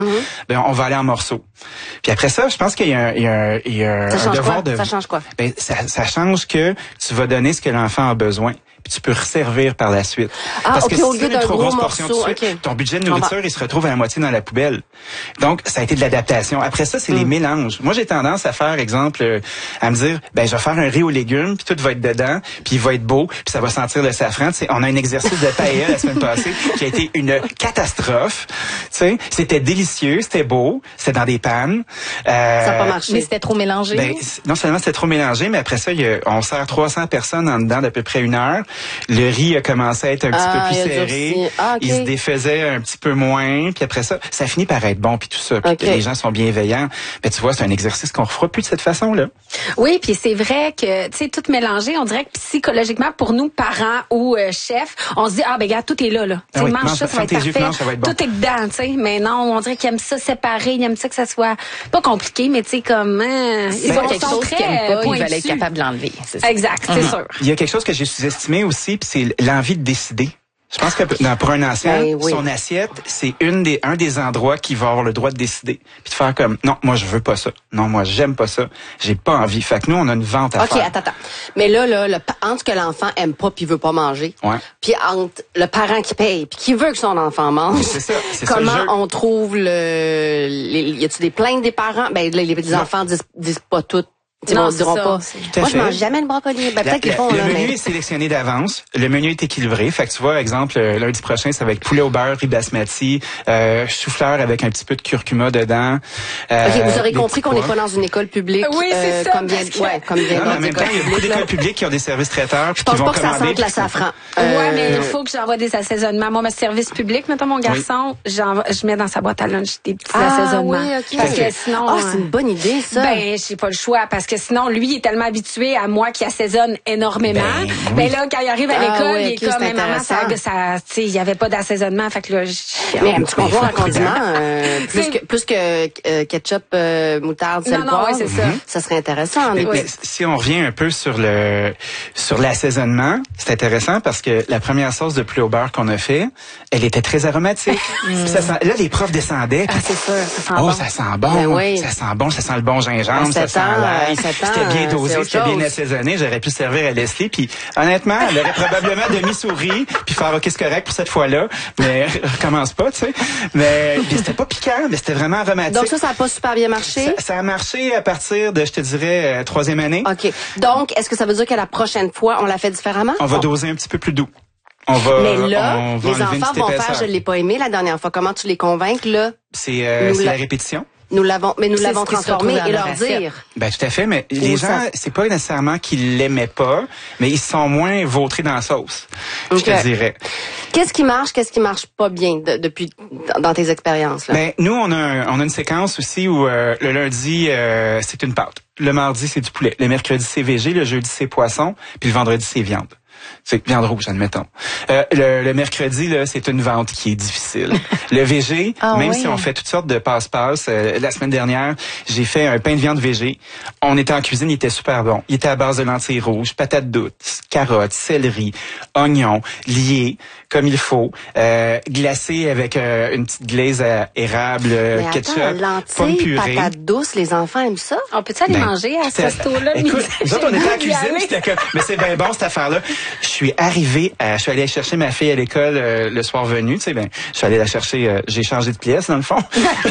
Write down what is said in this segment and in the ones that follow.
ben on va aller en morceaux. Puis après ça, je pense qu'il y a un devoir de... Ça change quoi? Ben, ça change que tu vas donner ce que l'enfant a besoin. Puis tu peux resservir par la suite. Parce que si tu fais une trop grosse portion de sucre, ton budget de nourriture, il se retrouve à la moitié dans la poubelle. Donc, ça a été de l'adaptation. Après ça, c'est les mélanges. Moi, j'ai tendance à faire, exemple, à me dire, ben, je vais faire un riz aux légumes, puis tout va être dedans, puis il va être beau, puis ça va sentir le safran. Tu sais, on a un exercice de paella la semaine passée qui a été une catastrophe. Tu sais, c'était délicieux, c'était beau, c'était dans des pannes. Ça n'a pas marché. Mais c'était trop mélangé. Ben, non seulement c'était trop mélangé, mais après ça, on sert 300 personnes en dedans d'à peu près 1 heure. Le riz a commencé à être un petit peu plus serré. Il se défaisait un petit peu moins. Puis après ça, ça finit par être bon puis tout ça. Puis les gens sont bienveillants. Ben, tu vois, c'est un exercice qu'on refera plus de cette façon-là. Oui, puis c'est vrai que, tu sais, tout mélangé, on dirait que psychologiquement, pour nous, parents ou chefs, on se dit, ben, regarde, tout est là. Tu sais, mange ça, ça va être parfait. Ça va être bon. Tout est dedans, tu sais. Mais non, on dirait qu'ils aiment ça séparé. Ils aiment ça que ça soit pas compliqué, mais tu sais, comme, ils ont quelque chose qu'ils aiment pas, ils veulent être capables de l'enlever. Exact, c'est sûr. Il y a quelque chose que j'ai sous-estimé aussi, puis c'est l'envie de décider. Je pense que pour un ancien, son assiette, c'est un des endroits qui va avoir le droit de décider. Puis de faire comme, non, moi, je veux pas ça. Non, moi, j'aime pas ça. J'ai pas envie. Fait que nous, on a une vente à faire. OK, attends. Mais là, entre que l'enfant aime pas puis veut pas manger, puis entre le parent qui paye puis qui veut que son enfant mange, c'est ça, comment on trouve y a-tu des plaintes des parents? Ben, les enfants disent pas tout. Non, ils diront pas. Moi, je mange jamais le brocoli. Ben, peut-être qu'ils font, le menu est sélectionné d'avance. Le menu est équilibré. Fait que tu vois, exemple, lundi prochain, ça va être poulet au beurre, riz basmati, chou-fleur avec un petit peu de curcuma dedans. OK, vous aurez compris qu'on n'est pas dans une école publique. Oui, c'est ça. Comme bien en même temps, il y a beaucoup d'écoles publiques qui ont des services traiteurs. Je pense pas que ça sente la safran. Ouais, mais il faut que j'envoie des assaisonnements. Moi, mon service public, mettons mon garçon, je mets dans sa boîte à lunch des petits assaisonnements. Oui, OK. Parce que sinon... c'est une bonne idée, ça. Ben, j'ai pas le choix parce que sinon, lui, il est tellement habitué à moi qui assaisonne énormément. Ben là, quand il arrive à l'école, il est comme, maman, ça, tu sais, il y avait pas d'assaisonnement. Fait que là, mais un petit concours en condiment, plus que ketchup, moutarde, sel, poivre. C'est ça. Ça serait intéressant. Mais si on revient un peu sur l'assaisonnement, c'est intéressant parce que la première sauce de poulet au beurre qu'on a fait, elle était très aromatique. Là, les profs descendaient. C'est sûr, ça sent bon. Ça sent bon. Ça sent bon, ça sent le bon gingembre, ça sent l'ail. C'était bien dosé, c'était bien assaisonné. J'aurais pu servir à Leslie. Puis honnêtement, elle aurait probablement demi-souris puis faire OK, c'est correct pour cette fois-là. Mais recommence pas, tu sais. Mais c'était pas piquant, mais c'était vraiment aromatique. Donc ça n'a pas super bien marché? Ça a marché à partir de, je te dirais, 3e année. OK. Donc, est-ce que ça veut dire que la prochaine fois, on l'a fait différemment? On va doser un petit peu plus doux. Mais là, les enfants vont faire, je l'ai pas aimé la dernière fois. Comment tu les convaincs, là? C'est la répétition. Nous l'avons transformé et leur dire. Ben, tout à fait, mais les gens, c'est pas nécessairement qu'ils l'aimaient pas, mais ils sont moins vautrés dans la sauce. Je te dirais. Qu'est-ce qui marche pas bien depuis dans tes expériences, là? Ben, nous, on a une séquence aussi où, le lundi, c'est une pâte. Le mardi, c'est du poulet. Le mercredi, c'est végé. Le jeudi, c'est poisson. Puis le vendredi, c'est viande. C'est viande rouge, admettons. Le mercredi, là, c'est une vente qui est difficile. Le végé, si on fait toutes sortes de passe-passe, la semaine dernière, j'ai fait un pain de viande végé. On était en cuisine, il était super bon. Il était à base de lentilles rouges, patates douces, carottes, céleri, oignons, liés comme il faut, glacé avec une petite glaze à érable, ketchup, pomme purée. Patates douces, les enfants aiment ça? On peut-tu aller manger à ce resto-là? Écoute, nous autres, on était en cuisine, c'était comme, mais c'est bien bon cette affaire-là. Je suis allé chercher ma fille à l'école le soir venu, tu sais, je suis allé la chercher, j'ai changé de pièce dans le fond.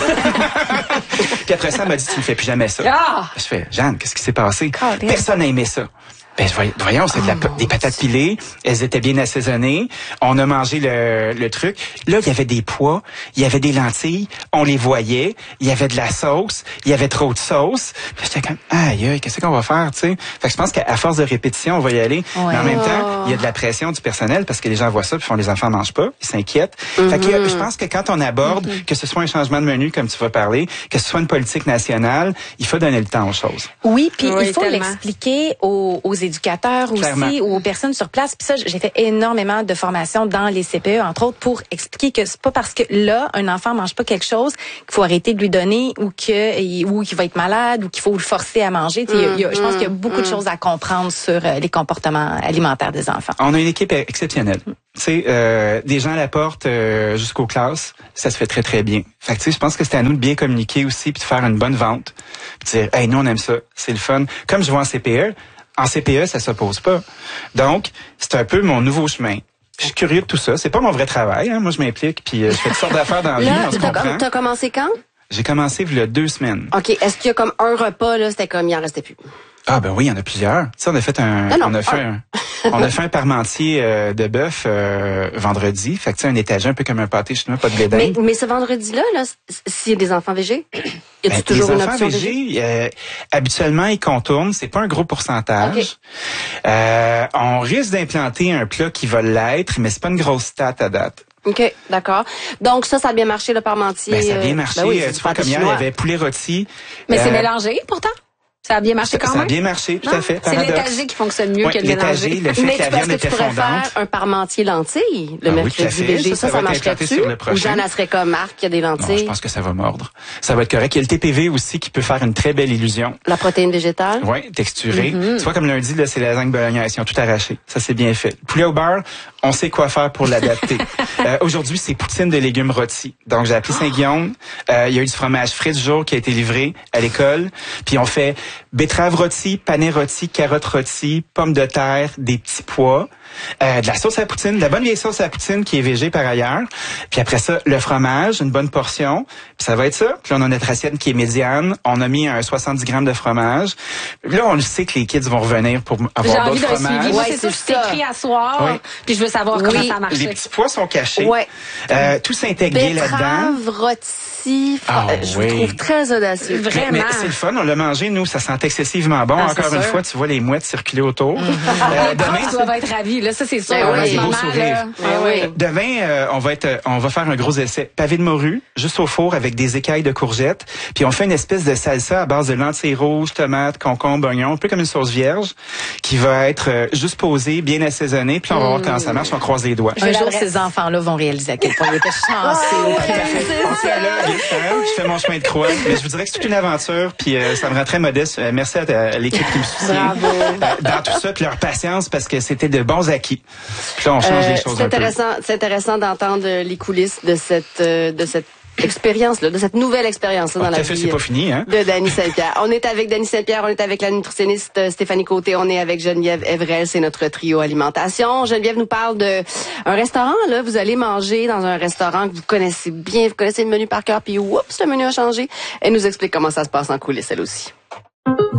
Puis après ça, elle m'a dit, tu ne fais plus jamais ça. Je fais, Jeanne, qu'est-ce qui s'est passé? Personne n'a aimé ça. Ben, voyons, c'est des patates pilées. Elles étaient bien assaisonnées. On a mangé le truc. Là, il y avait des pois. Il y avait des lentilles. On les voyait. Il y avait de la sauce. Il y avait trop de sauce. Puis j'étais comme, aïe, qu'est-ce qu'on va faire, tu sais? Fait que je pense qu'à force de répétition, on va y aller. Ouais. Mais en même temps, il y a de la pression du personnel parce que les gens voient ça puis font, les enfants mangent pas. Ils s'inquiètent. Fait que je pense que quand on aborde, que ce soit un changement de menu, comme tu vas parler, que ce soit une politique nationale, il faut donner le temps aux choses. Oui, puis il faut l'expliquer aux éducateurs aussi, aux personnes sur place. Puis ça, j'ai fait énormément de formations dans les CPE, entre autres, pour expliquer que c'est pas parce que là, un enfant mange pas quelque chose qu'il faut arrêter de lui donner ou qu'il va être malade ou qu'il faut le forcer à manger. Je pense qu'il y a beaucoup de choses à comprendre sur les comportements alimentaires des enfants. On a une équipe exceptionnelle. tu sais, des gens à la porte jusqu'aux classes, ça se fait très, très bien. Fait que, tu sais, je pense que c'est à nous de bien communiquer aussi, puis de faire une bonne vente. Puis de dire, hey, nous, on aime ça, c'est le fun. Comme je vois en CPE, ça s'oppose pas. Donc, c'est un peu mon nouveau chemin. Je suis curieux de tout ça. C'est pas mon vrai travail. Hein. Moi, je m'implique, puis je fais toutes sortes d'affaires dans la vie. On se comprend. T'as commencé quand? J'ai commencé il y a 2 semaines. OK. Est-ce qu'il y a comme un repas, là, c'était comme il en restait plus? Ah ben oui, il y en a plusieurs. Tu sais, on a fait un parmentier de bœuf vendredi. Fait que tu sais, un étage un peu comme un pâté chinois, pas de blé d'Inde. Mais ce vendredi-là, s'il y a des enfants végés, y a-tu toujours une option végé? Habituellement, ils contournent. C'est pas un gros pourcentage. Okay. On risque d'implanter un plat qui va l'être, mais c'est pas une grosse stat à date. OK, d'accord. Donc ça a bien marché, le parmentier. Ben, ça a bien marché. Oui, tu vois, comme hier, il y avait poulet rôti. Mais c'est mélangé, pourtant. Ça a bien marché quand même? Ça a bien marché, tout à fait. C'est l'étagé qui fonctionne mieux que le mélangé. Le fait que la viande était fondante. Faire un parmentier lentilles le mercredi végé. Ça marcherait-tu? Ou Jeanne, elle serait comme Marc, il y a des lentilles? Non, je pense que ça va mordre. Ça va être correct. Il y a le TPV aussi qui peut faire une très belle illusion. La protéine végétale? Oui, texturée. Tu vois, comme lundi, là, c'est la lasagne bolognaise. Ils ont tout arraché. Ça, c'est bien fait. Poulet au beurre, on sait quoi faire pour l'adapter. Aujourd'hui, c'est poutine de légumes rôtis. Donc, j'ai appelé Saint-Guillaume. Il y a eu du fromage frais du jour qui a été livré à l'école. Puis, on fait betterave rôti, panais rôti, carottes rôti, pommes de terre, des petits pois. De la sauce à poutine, de la bonne vieille sauce à poutine qui est végé par ailleurs. Puis après ça, le fromage, une bonne portion. Puis ça va être ça. Puis là, on a notre assiette qui est médiane. On a mis un 70 grammes de fromage. Puis là, on le sait que les kids vont revenir pour avoir d'autres fromages. Ouais, c'est ça, je t'ai écrit à soir. Oui. Puis je veux savoir comment ça marche. Les petits pois sont cachés. Ouais. Tout s'intégrer là-dedans. Betterave rôti, je vous trouve très audacieux. Vraiment. Mais c'est le fun, on l'a mangé, nous, ça sent excessivement bon. Encore une fois, tu vois les mouettes circuler autour. Demain, tu vas être ravis. Là, ça, c'est sûr. Des beaux sourires. Demain, on va faire un gros essai. Pavé de morue, juste au four avec des écailles de courgettes. Puis on fait une espèce de salsa à base de lentilles rouges, tomates, concombres, oignons, un peu comme une sauce vierge, qui va être juste posée, bien assaisonnée. Puis on va voir comment ça marche, on croise les doigts. Un jour, ces enfants-là vont réaliser à quel point ils étaient chanceux. Je fais mon chemin de croix. Mais je vous dirais que c'est toute une aventure. Puis ça me rend très modeste. Merci à l'équipe qui me soutient dans tout ça. Puis leur patience, parce que c'était de bons acquis. Puis là, on change les choses un peu. C'est intéressant d'entendre les coulisses de cette expérience-là, de cette nouvelle expérience-là dans la vie. C'est pas fini, hein? De Dany Saint-Pierre. On est avec Dany Saint-Pierre, on est avec la nutritionniste Stéphanie Côté, on est avec Geneviève Evrel, c'est notre trio alimentation. Geneviève nous parle de un restaurant, là. Vous allez manger dans un restaurant que vous connaissez bien, vous connaissez le menu par cœur, puis oups, le menu a changé. Elle nous explique comment ça se passe en coulisses, elle aussi.